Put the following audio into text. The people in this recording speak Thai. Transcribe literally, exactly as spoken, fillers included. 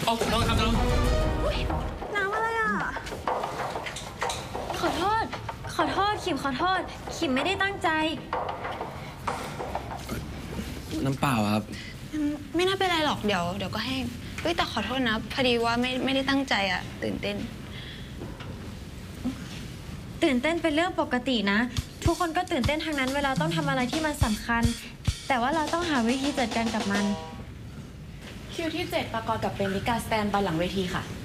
เอาลองครับน้องน้ำอะไรอ่ะขอโทษ ขอโทษขิมขอโทษขิมไม่ได้ตั้งใจน้ำเปล่าครับไม่น่าเป็นไรหรอกเดี๋ยวเดี๋ยวก็แห้งเฮ้ยแต่ขอโทษนะพอดีว่าไม่ไม่ได้ตั้งใจอ่ะตื่นเต้นตื่นเต้นเป็นเรื่องปกตินะทุกคนก็ตื่นเต้นทางนั้นเวลาต้องทำอะไรที่มันสำคัญแต่ว่าเราต้องหาวิธีจัดการกับมันคิวที่เจ็ดประกอบกับเป็นลิกาสแตนบายหลังเวทีค่ะ